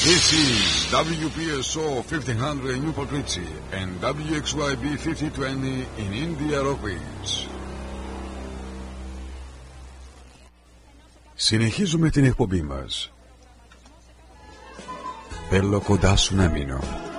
This is WPSO 1500 Newport Richie and WXYB 5020 in India Rockwich. Συνεχίζουμε την εκπομπή μας. Θέλω κοντά σου να μείνω.